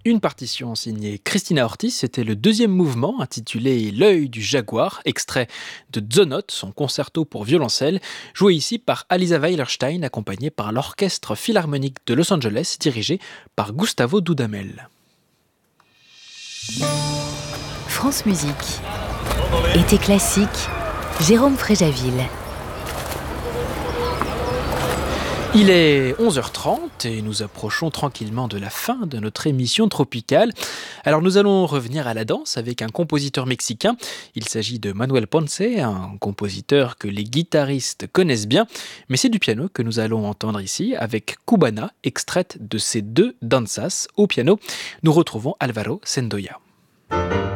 Une partition signée Christina Ortiz, c'était le deuxième mouvement intitulé L'œil du jaguar, extrait de Zonot, son concerto pour violoncelle, joué ici par Alisa Weilerstein, accompagné par l'Orchestre Philharmonique de Los Angeles, dirigé par Gustavo Dudamel. France Musique. Été classique, Jérôme Fréjaville. Il est 11h30 et nous approchons tranquillement de la fin de notre émission tropicale. Alors nous allons revenir à la danse avec un compositeur mexicain. Il s'agit de Manuel Ponce, un compositeur que les guitaristes connaissent bien. Mais c'est du piano que nous allons entendre ici avec Cubana, extraite de ses deux danzas au piano. Nous retrouvons Alvaro Sendoya.